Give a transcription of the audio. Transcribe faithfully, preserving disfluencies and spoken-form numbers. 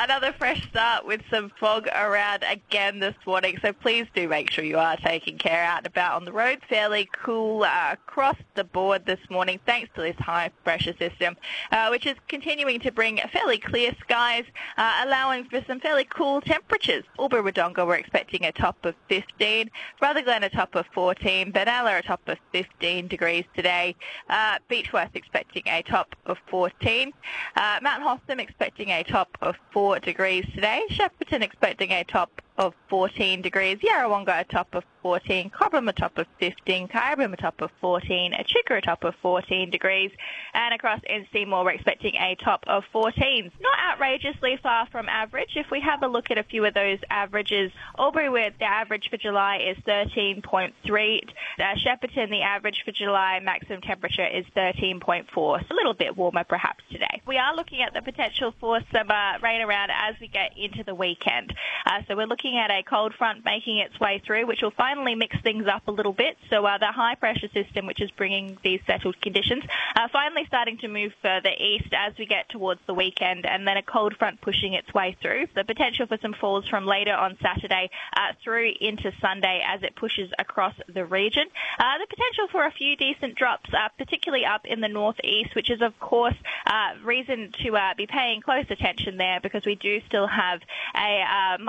Another fresh start with some fog around again this morning, so please do make sure you are taking care out and about on the road. Fairly cool uh, across the board this morning thanks to this high pressure system, uh, which is continuing to bring fairly clear skies, uh, allowing for some fairly cool temperatures. Albury-Wodonga, we're expecting a top of fifteen, Rutherglen a top of fourteen, Benalla a top of fifteen degrees today, uh, Beechworth expecting a top of fourteen, uh, Mount Hotham expecting a top of four degrees today, Shepparton expecting a top of fourteen degrees, Yarrawonga a top of fourteen, Cobram a top of fifteen, Kyabram a top of fourteen, Echuca a top of fourteen degrees, and across in Seymour we're expecting a top of fourteen. Not outrageously far from average. If we have a look at a few of those averages, Albury, where the average for July is thirteen point three, uh, Shepparton, the average for July maximum temperature is thirteen point four, so a little bit warmer perhaps today. We are looking at the potential for some uh, rain around as we get into the weekend. Uh, so we're looking at a cold front making its way through, which will finally mix things up a little bit. So uh, the high pressure system, which is bringing these settled conditions, uh, finally starting to move further east as we get towards the weekend, and then a cold front pushing its way through. The potential for some falls from later on Saturday uh, through into Sunday as it pushes across the region. Uh, the potential for a few decent drops, uh, particularly up in the northeast, which is of course uh, reason to uh, be paying close attention there, because we do still have a uh,